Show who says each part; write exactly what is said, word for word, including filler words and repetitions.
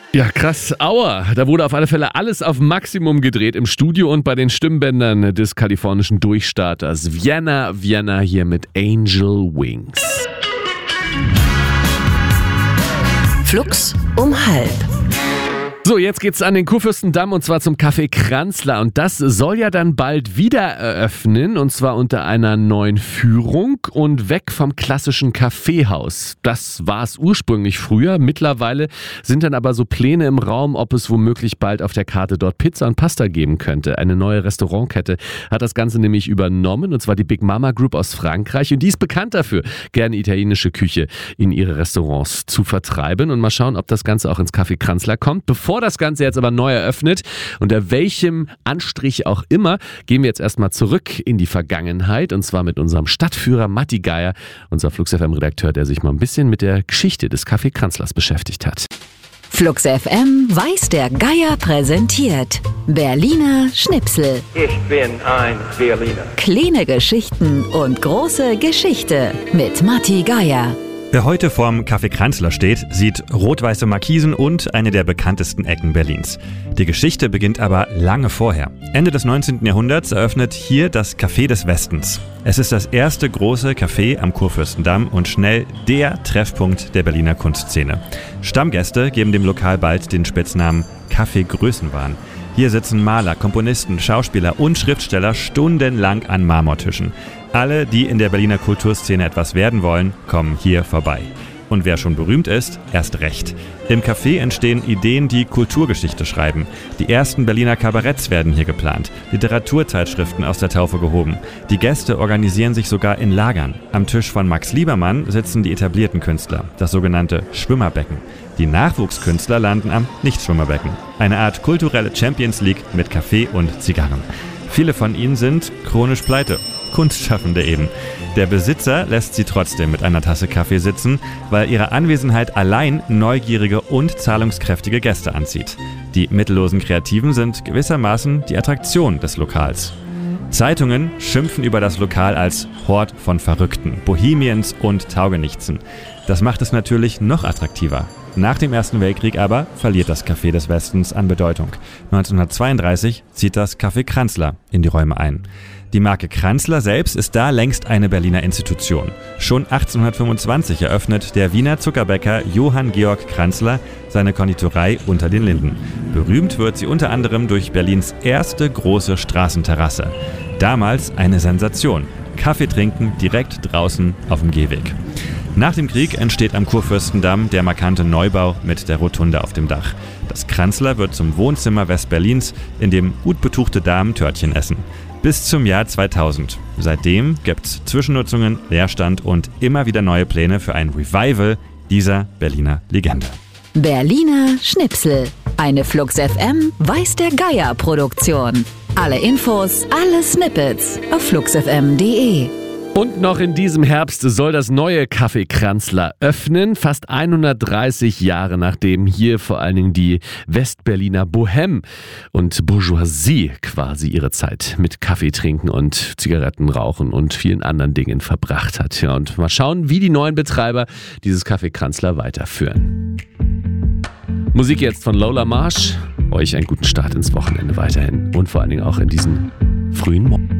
Speaker 1: Ja, krass. Aua. Da wurde auf alle Fälle alles auf Maximum gedreht im Studio und bei den Stimmbändern des kalifornischen Durchstarters Vienna Vienna hier mit Angel Wings.
Speaker 2: Flux um halb.
Speaker 1: So, jetzt geht's an den Kurfürstendamm und zwar zum Café Kranzler und das soll ja dann bald wieder eröffnen und zwar unter einer neuen Führung und weg vom klassischen Kaffeehaus. Das war es ursprünglich früher, mittlerweile sind dann aber so Pläne im Raum, ob es womöglich bald auf der Karte dort Pizza und Pasta geben könnte. Eine neue Restaurantkette hat das Ganze nämlich übernommen und zwar die Big Mama Group aus Frankreich und die ist bekannt dafür, gerne italienische Küche in ihre Restaurants zu vertreiben und mal schauen, ob das Ganze auch ins Café Kranzler kommt. Bevor das Ganze jetzt aber neu eröffnet, unter welchem Anstrich auch immer, gehen wir jetzt erstmal zurück in die Vergangenheit und zwar mit unserem Stadtführer Matti Geier, unser Flux F M-Redakteur, der sich mal ein bisschen mit der Geschichte des Café Kranzlers beschäftigt hat.
Speaker 2: Flux F M weiß der Geier präsentiert Berliner Schnipsel.
Speaker 3: Ich bin ein Berliner.
Speaker 2: Kleine Geschichten und große Geschichte mit Matti Geier.
Speaker 4: Wer heute vorm Café Kranzler steht, sieht rot-weiße Markisen und eine der bekanntesten Ecken Berlins. Die Geschichte beginnt aber lange vorher. Ende des neunzehnten Jahrhunderts eröffnet hier das Café des Westens. Es ist das erste große Café am Kurfürstendamm und schnell der Treffpunkt der Berliner Kunstszene. Stammgäste geben dem Lokal bald den Spitznamen Café Größenwahn. Hier sitzen Maler, Komponisten, Schauspieler und Schriftsteller stundenlang an Marmortischen. Alle, die in der Berliner Kulturszene etwas werden wollen, kommen hier vorbei. Und wer schon berühmt ist, erst recht. Im Café entstehen Ideen, die Kulturgeschichte schreiben. Die ersten Berliner Kabaretts werden hier geplant, Literaturzeitschriften aus der Taufe gehoben. Die Gäste organisieren sich sogar in Lagern. Am Tisch von Max Liebermann sitzen die etablierten Künstler, das sogenannte Schwimmerbecken. Die Nachwuchskünstler landen am Nichtschwimmerbecken. Eine Art kulturelle Champions League mit Kaffee und Zigarren. Viele von ihnen sind chronisch pleite. Kunstschaffende eben. Der Besitzer lässt sie trotzdem mit einer Tasse Kaffee sitzen, weil ihre Anwesenheit allein neugierige und zahlungskräftige Gäste anzieht. Die mittellosen Kreativen sind gewissermaßen die Attraktion des Lokals. Zeitungen schimpfen über das Lokal als Hort von Verrückten, Bohemiens und Taugenichtsen. Das macht es natürlich noch attraktiver. Nach dem Ersten Weltkrieg aber verliert das Café des Westens an Bedeutung. neunzehnhundertzweiunddreißig zieht das Café Kranzler in die Räume ein. Die Marke Kranzler selbst ist da längst eine Berliner Institution. Schon achtzehnhundertfünfundzwanzig eröffnet der Wiener Zuckerbäcker Johann Georg Kranzler seine Konditorei unter den Linden. Berühmt wird sie unter anderem durch Berlins erste große Straßenterrasse. Damals eine Sensation. Kaffee trinken direkt draußen auf dem Gehweg. Nach dem Krieg entsteht am Kurfürstendamm der markante Neubau mit der Rotunde auf dem Dach. Das Kranzler wird zum Wohnzimmer Westberlins, in dem gut betuchte Damen Törtchen essen. Bis zum Jahr zweitausend. Seitdem gibt's Zwischennutzungen, Leerstand und immer wieder neue Pläne für ein Revival dieser Berliner Legende.
Speaker 2: Berliner Schnipsel. Eine Flux F M weiß der Geier Produktion. Alle Infos, alle Snippets auf flux f m punkt d e.
Speaker 1: Und noch in diesem Herbst soll das neue Café Kranzler öffnen, fast hundertdreißig Jahre nachdem hier vor allen Dingen die Westberliner Bohème und Bourgeoisie quasi ihre Zeit mit Kaffee trinken und Zigaretten rauchen und vielen anderen Dingen verbracht hat. Ja, und mal schauen, wie die neuen Betreiber dieses Café Kranzler weiterführen. Musik jetzt von Lola Marsh. Euch einen guten Start ins Wochenende weiterhin und vor allen Dingen auch in diesen frühen Morgen.